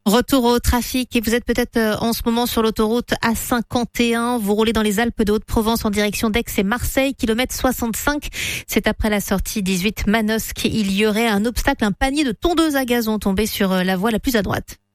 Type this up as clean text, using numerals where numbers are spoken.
Retour au trafic et vous êtes peut-être en ce moment sur l'autoroute A51. Vous roulez dans les Alpes de Haute-Provence en direction d'Aix et Marseille, kilomètre 65. C'est après la sortie 18 Manosque. Il y aurait un obstacle, un panier de tondeuses à gazon tombé sur la voie la plus à droite.